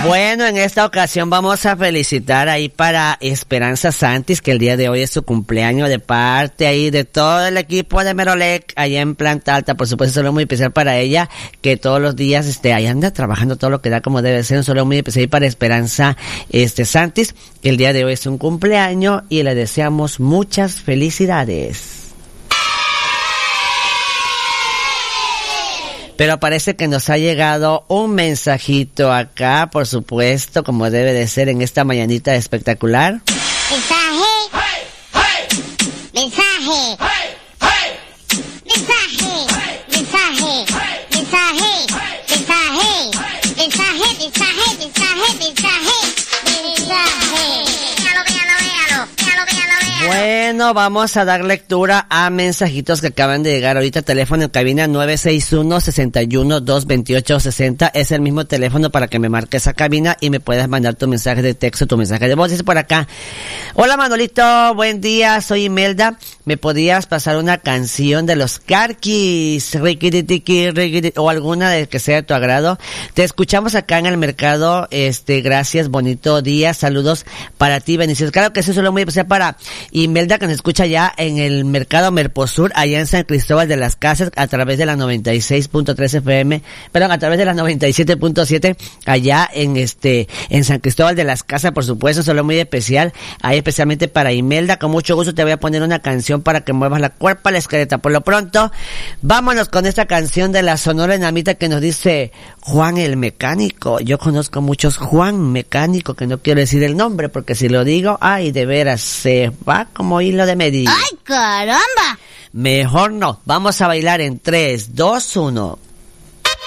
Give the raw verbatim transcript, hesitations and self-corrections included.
Bueno, en esta ocasión vamos a felicitar ahí para Esperanza Santis, que el día de hoy es su cumpleaños, de parte ahí de todo el equipo de Merolec, allá en Planta Alta. Por supuesto, un saludo muy especial para ella, que todos los días, este, ahí anda trabajando todo lo que da como debe ser. Un saludo muy especial para Esperanza, este, Santis, que el día de hoy es un cumpleaños y le deseamos muchas felicidades. Pero parece que nos ha llegado un mensajito acá, por supuesto, como debe de ser en esta mañanita espectacular. Mensaje. Hey, hey. Mensaje. Hey, hey. Mensaje. Hey. Mensaje. Hey. Mensaje. Hey. Mensaje. Hey. Mensaje, mensaje, mensaje, mensaje. Mensaje. Véalo, véalo, véalo. Véalo, véalo, véalo. Bueno, vamos a dar lectura a mensajitos que acaban de llegar ahorita. Teléfono en cabina nueve seis uno, seis uno, dos dos ocho, seis cero. Es el mismo teléfono para que me marques a cabina y me puedas mandar tu mensaje de texto, tu mensaje de voz. Dice por acá: hola Manolito, buen día, soy Imelda. ¿Me podías pasar una canción de los Carquis? O alguna de que sea de tu agrado. Te escuchamos acá en el mercado. Este, gracias, bonito día. Saludos para ti, bendiciones. Claro que eso es lo muy especial para Imelda, que nos escucha ya en el mercado Merposur, allá en San Cristóbal de las Casas, a través de la noventa y seis punto tres F M, perdón, a través de la noventa y siete punto siete, allá en este, en San Cristóbal de las Casas, por supuesto, solo muy especial, ahí especialmente para Imelda. Con mucho gusto te voy a poner una canción para que muevas la cuerpa, la esqueleta. Por lo pronto, vámonos con esta canción de la Sonora Dinamita que nos dice Juan el Mecánico. Yo conozco muchos Juan Mecánico, que no quiero decir el nombre, porque si lo digo, ay, de veras, se va como hilo de medir. ¡Ay, caramba! Mejor no. Vamos a bailar en tres, dos, uno.